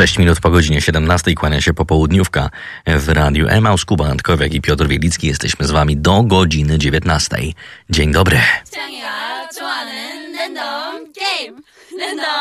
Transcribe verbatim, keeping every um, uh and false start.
sześć minut po godzinie siedemnastej kłania się popołudniówka w Radiu Emaus. Kuba Antkowiak i Piotr Wielicki. Jesteśmy z wami do godziny dziewiętnastej. Dzień dobry.